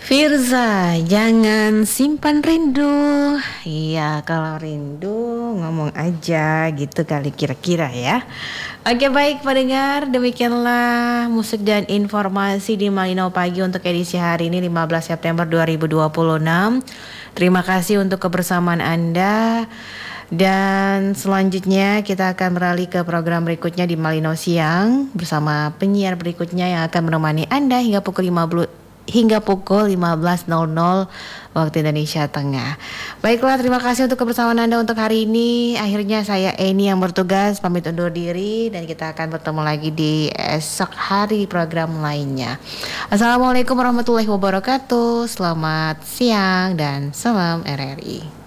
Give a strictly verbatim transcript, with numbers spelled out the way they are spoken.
Firza, jangan simpan rindu. Iya, kalau rindu ngomong aja gitu kali kira-kira ya. Oke baik pendengar, demikianlah musik dan informasi di Malino Pagi untuk edisi hari ini lima belas September dua ribu dua puluh enam. Terima kasih untuk kebersamaan Anda. Dan selanjutnya kita akan beralih ke program berikutnya di Malino Siang bersama penyiar berikutnya yang akan menemani Anda hingga pukul lima belas hingga pukul lima belas nol nol waktu Indonesia Tengah. Baiklah, terima kasih untuk kebersamaan Anda untuk hari ini. Akhirnya saya Eni yang bertugas pamit undur diri dan kita akan bertemu lagi di esok hari program lainnya. Assalamualaikum warahmatullahi wabarakatuh. Selamat siang dan salam R R I.